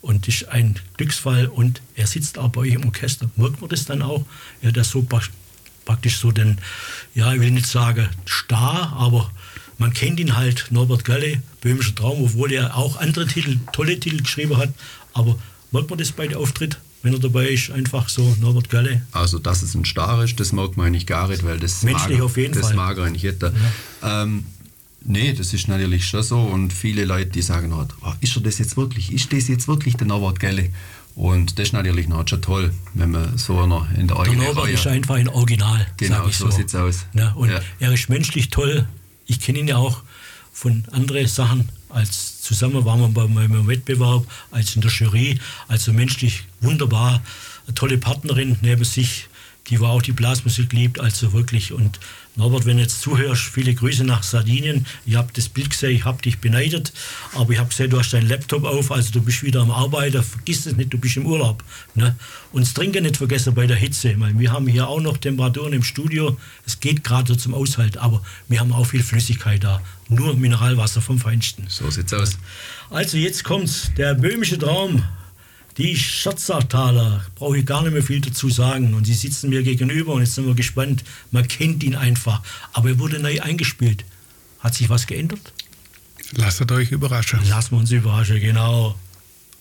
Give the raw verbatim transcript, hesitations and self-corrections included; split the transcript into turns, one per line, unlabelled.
Und das ist ein Glücksfall und er sitzt auch bei euch im Orchester. Merkt man das dann auch? Ja, das so praktisch so den, ja, ich will nicht sagen Star, aber man kennt ihn halt, Norbert Galle, Böhmischer Traum, obwohl er auch andere Titel, tolle Titel geschrieben hat. Aber merkt man das bei dem Auftritt, wenn er dabei ist, einfach so Norbert Galle?
Also, dass es ein Star ist, das merkt man eigentlich gar nicht, weil das
menschlich
mag,
auf jeden
das
Fall.
mag er nicht jeder. Ja. Ähm, nee, das ist natürlich schon so und viele Leute, die sagen halt, oh, ist er das jetzt wirklich? Ist das jetzt wirklich der Norbert Galle? Und das ist natürlich noch schon toll, wenn man so einer in der eigenen
Der Norbert
Reihe...
ist einfach ein Original,
genau,
sag ich
so. so sieht's aus.
Ja, und
ja.
er ist menschlich toll. Ich kenne ihn ja auch von anderen Sachen. Als zusammen waren wir bei meinem Wettbewerb, als in der Jury. Also menschlich wunderbar. Eine tolle Partnerin neben sich, die war auch die Blasmusik liebt, also wirklich. Und Norbert, wenn du jetzt zuhörst, viele Grüße nach Sardinien. Ich habe das Bild gesehen, ich habe dich beneidet, aber ich habe gesehen, du hast deinen Laptop auf, also du bist wieder am Arbeiten, vergiss es nicht, du bist im Urlaub. Ne? Und das Trinken nicht vergessen bei der Hitze. Meine, wir haben hier auch noch Temperaturen im Studio, es geht gerade zum Aushalt, aber wir haben auch viel Flüssigkeit da, nur Mineralwasser vom Feinsten.
So sieht's aus.
Also jetzt kommt's, der böhmische Traum. Die Scherzachtaler, brauche ich gar nicht mehr viel dazu sagen. Und sie sitzen mir gegenüber und jetzt sind wir gespannt. Man kennt ihn einfach. Aber er wurde neu eingespielt. Hat sich was geändert?
Lasst euch überraschen.
Lassen wir uns überraschen, genau.